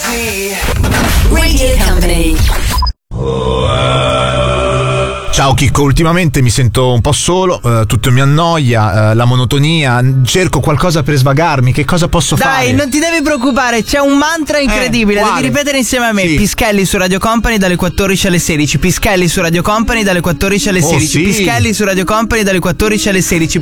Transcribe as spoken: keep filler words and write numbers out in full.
Radio Company. Ciao Chicco, ultimamente mi sento un po' solo, eh, tutto mi annoia, eh, la monotonia, cerco qualcosa per svagarmi, che cosa posso Dai, fare? Dai, non ti devi preoccupare, c'è un mantra incredibile, Eh, devi quale? ripetere insieme a me. Sì. Pischelli su Radio Company dalle quattordici alle sedici, Pischelli su Radio Company dalle quattordici alle Oh, sedici, sì. Pischelli su Radio Company dalle quattordici alle sedici.